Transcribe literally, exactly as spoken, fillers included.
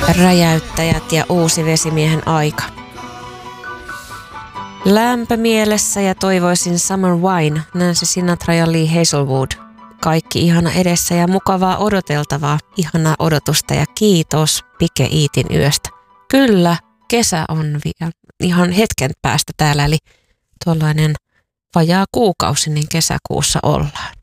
Räjäyttäjät ja uusi vesimiehen aika. Lämpö mielessä ja toivoisin Summer Wine, Nancy Sinatra ja Lee Hazelwood. Kaikki ihana edessä ja mukavaa odoteltavaa, ihanaa odotusta ja kiitos Pike Iitin yöstä. Kyllä, kesä on vielä ihan hetken päästä täällä, eli tuollainen vajaa kuukausi, niin kesäkuussa ollaan.